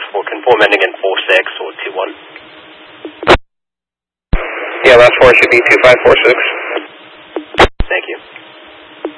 4, conform ending in 46 or 21. Yeah, last 4 should be 2546.